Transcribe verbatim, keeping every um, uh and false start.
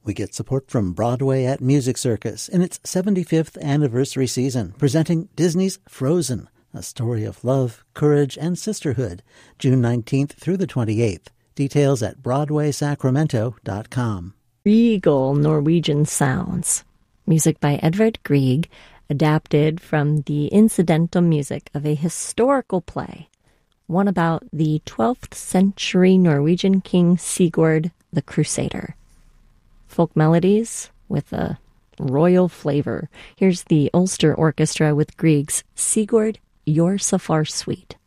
We get support from Broadway at Music Circus in its seventy-fifth anniversary season, presenting Disney's Frozen, a story of love, courage, and sisterhood, June nineteenth through the twenty-eighth. Details at broadway sacramento dot com. Regal Norwegian Sounds. Music by Edvard Grieg, adapted from the incidental music of a historical play, one about the twelfth century Norwegian king Sigurd the Crusader. Folk melodies with a royal flavor. Here's the Ulster Orchestra with Grieg's Sigurd, You're So Far Sweet.